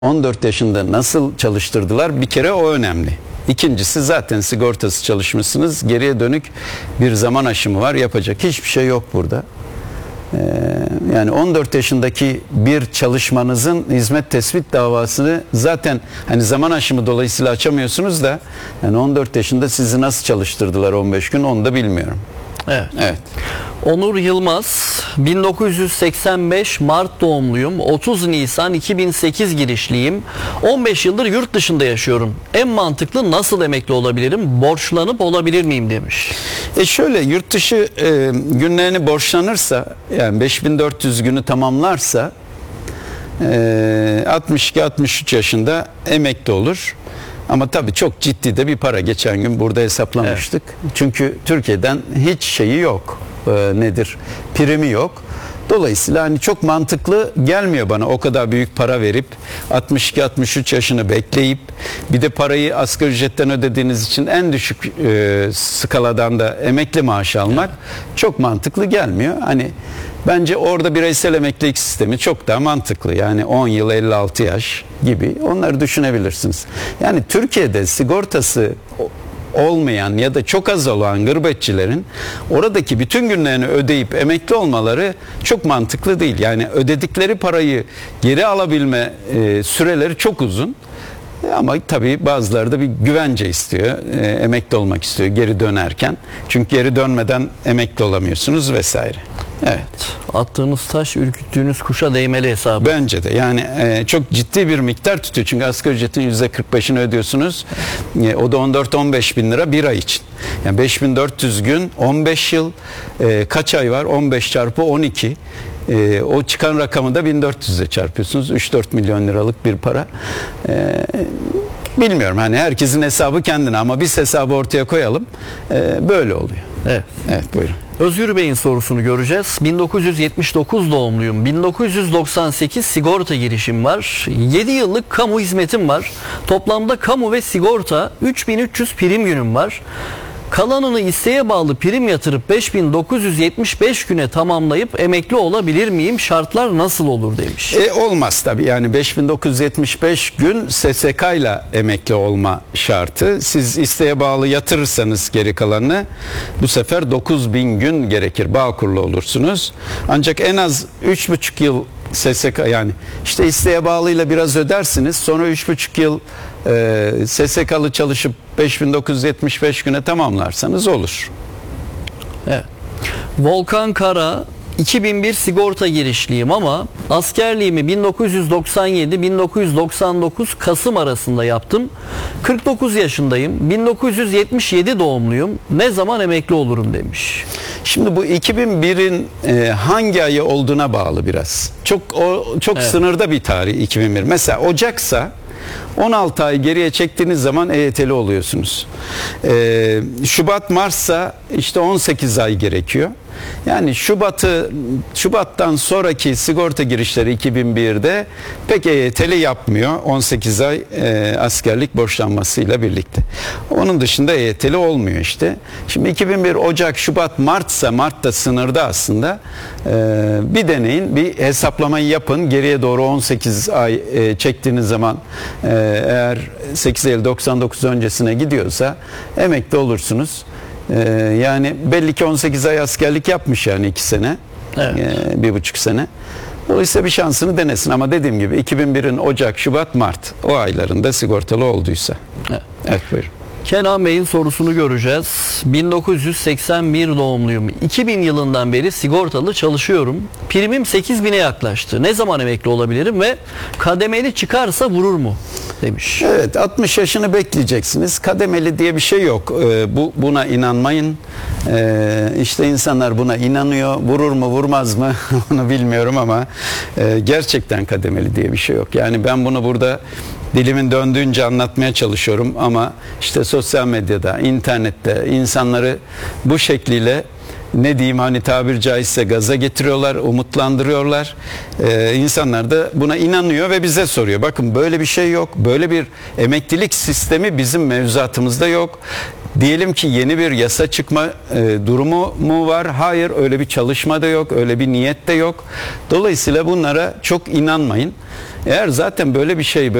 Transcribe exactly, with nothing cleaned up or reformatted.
on dört yaşında nasıl çalıştırdılar? Bir kere o önemli. İkincisi, zaten sigortası çalışmışsınız. Geriye dönük bir zaman aşımı var. Yapacak hiçbir şey yok burada. Ee, yani on dört yaşındaki bir çalışmanızın hizmet tespit davasını zaten hani zaman aşımı dolayısıyla açamıyorsunuz da, yani on dört yaşında sizi nasıl çalıştırdılar on beş gün, onu da bilmiyorum. Evet. Evet. Onur Yılmaz, bin dokuz yüz seksen beş Mart doğumluyum. otuz Nisan iki bin sekiz girişliyim. on beş yıldır yurt dışında yaşıyorum. En mantıklı nasıl emekli olabilirim? Borçlanıp olabilir miyim demiş. E şöyle, yurt dışı e, günlerini borçlanırsa, yani beş bin dört yüz günü tamamlarsa e, altmış iki altmış üç yaşında emekli olur. Ama tabii çok ciddi de bir para. Geçen gün burada hesaplamıştık. Evet. Çünkü Türkiye'den hiç şeyi yok. Ee, nedir? Primi yok. Dolayısıyla hani çok mantıklı gelmiyor bana o kadar büyük para verip altmış iki altmış üç yaşını bekleyip bir de parayı asgari ücretten ödediğiniz için en düşük e, skaladan da emekli maaşı almak evet. çok mantıklı gelmiyor. Hani bence orada bireysel emeklilik sistemi çok daha mantıklı. Yani on yıl, elli altı yaş gibi, onları düşünebilirsiniz. Yani Türkiye'de sigortası olmayan ya da çok az olan gurbetçilerin oradaki bütün günlerini ödeyip emekli olmaları çok mantıklı değil. Yani ödedikleri parayı geri alabilme e, süreleri çok uzun. Ama tabii bazıları da bir güvence istiyor. E, emekli olmak istiyor geri dönerken. Çünkü geri dönmeden emekli olamıyorsunuz vesaire. Evet. Attığınız taş ürküttüğünüz kuşa değmeli hesabı. Bence de. Yani e, çok ciddi bir miktar tutuyor. Çünkü asgari ücretin yüzde kırk beşini ödüyorsunuz. E, o da on dört on beş bin lira bir ay için. Yani beş bin dört yüz gün, on beş yıl, e, kaç ay var? on beş çarpı on iki. E, o çıkan rakamı da bin dört yüz'e çarpıyorsunuz. üç dört milyon liralık bir para. E, bilmiyorum, hani herkesin hesabı kendine, ama biz hesabı ortaya koyalım. E, böyle oluyor. Evet. Evet, buyurun. Özgür Bey'in sorusunu göreceğiz. bin dokuz yüz yetmiş dokuz doğumluyum. bin dokuz yüz doksan sekiz sigorta girişim var. yedi yıllık kamu hizmetim var. Toplamda kamu ve sigorta üç bin üç yüz prim günüm var. Kalanını isteğe bağlı prim yatırıp beş bin dokuz yüz yetmiş beş güne tamamlayıp emekli olabilir miyim? Şartlar nasıl olur demiş. E, olmaz tabii. Yani beş bin dokuz yüz yetmiş beş gün S S K ile emekli olma şartı. Siz isteğe bağlı yatırırsanız geri kalanını, bu sefer dokuz bin gün gerekir. Bağkurlu olursunuz. Ancak en az üç buçuk yıl S S K, yani işte isteğe bağlıyla biraz ödersiniz. Sonra üç buçuk yıl e, S S K'lı çalışıp beş bin dokuz yüz yetmiş beş güne tamamlarsanız olur. Evet. Volkan Kara, iki bin bir sigorta girişliyim ama askerliğimi bin dokuz yüz doksan yedi bin dokuz yüz doksan dokuz Kasım arasında yaptım. kırk dokuz yaşındayım. bin dokuz yüz yetmiş yedi doğumluyum. Ne zaman emekli olurum demiş. Şimdi bu iki bin bir'in e, hangi ayı olduğuna bağlı biraz. Çok o çok evet. sınırda bir tarih iki bin bir. Mesela Ocak'sa on altı ay geriye çektiğiniz zaman E Y T'li oluyorsunuz. Ee, Şubat Mart'sa işte on sekiz ay gerekiyor. Yani Şubat'ı Şubat'tan sonraki sigorta girişleri iki bin bir'de pek E Y T'li yapmıyor. on sekiz ay e, askerlik borçlanmasıyla birlikte. Onun dışında E Y T'li olmuyor işte. Şimdi iki bin bir Ocak, Şubat, Mart'sa, Mart'ta sınırda aslında. E, bir deneyin, bir hesaplamayı yapın. Geriye doğru on sekiz ay e, çektiğiniz zaman e, eğer sekiz Eylül doksan dokuz öncesine gidiyorsa emekli olursunuz. Ee, yani belli ki on sekiz ay askerlik yapmış, yani iki sene, evet. ee, bir buçuk sene. Dolayısıyla bir şansını denesin, ama dediğim gibi iki bin bir'in Ocak, Şubat, Mart o aylarında sigortalı olduysa. Evet, evet buyurun. Kenan Bey'in sorusunu göreceğiz. bin dokuz yüz seksen bir doğumluyum. iki bin yılından beri sigortalı çalışıyorum. Primim sekiz bine yaklaştı. Ne zaman emekli olabilirim ve kademeli çıkarsa vurur mu demiş. Evet, altmış yaşını bekleyeceksiniz. Kademeli diye bir şey yok. Ee, bu buna inanmayın. Ee, işte insanlar buna inanıyor. Vurur mu vurmaz mı onu bilmiyorum, ama e, gerçekten kademeli diye bir şey yok. Yani ben bunu burada dilimin döndüğünce anlatmaya çalışıyorum, ama işte sosyal medyada, internette insanları bu şekliyle ne diyeyim hani tabiri caizse gaza getiriyorlar, umutlandırıyorlar. Ee, insanlar da buna inanıyor ve bize soruyor. Bakın böyle bir şey yok. Böyle bir emeklilik sistemi bizim mevzuatımızda yok. Diyelim ki yeni bir yasa çıkma e, durumu mu var? Hayır, öyle bir çalışma da yok, öyle bir niyet de yok. Dolayısıyla bunlara çok inanmayın. Eğer zaten böyle bir şey